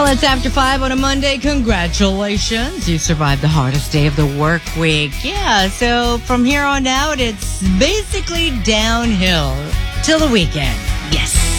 Well, it's after 5 on a Monday. Congratulations. You survived the hardest day of the work week. Yeah, so from here on out, it's basically downhill till the weekend.